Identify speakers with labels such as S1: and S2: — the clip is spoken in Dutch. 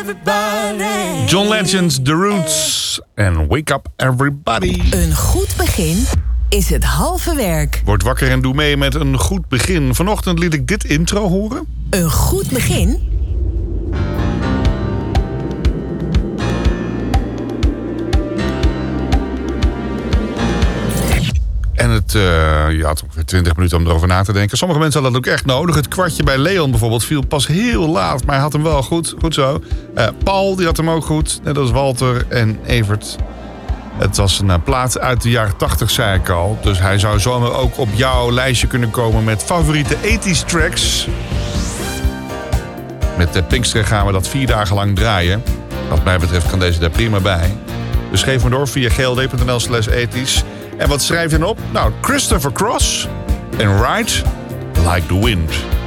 S1: everybody.
S2: John Legend, The Roots en Wake Up Everybody.
S1: Een goed begin is het halve werk.
S2: Word wakker en doe mee met een goed begin. Vanochtend liet ik dit intro horen.
S1: Een goed begin?
S2: En je had ongeveer 20 minuten om erover na te denken. Sommige mensen hadden dat ook echt nodig. Het kwartje bij Leon bijvoorbeeld viel pas heel laat. Maar hij had hem wel goed. Goed zo. Paul, die had hem ook goed. Net als Walter en Evert. Het was een plaat uit de jaren 80, zei ik al. Dus hij zou zomaar ook op jouw lijstje kunnen komen met favoriete 80s tracks. Met Pinkster gaan we dat 4 dagen lang draaien. Wat mij betreft kan deze daar prima bij. Dus geef me door via gld.nl/80s. En wat schrijf je dan op? Nou, Christopher Cross en Ride Like the Wind.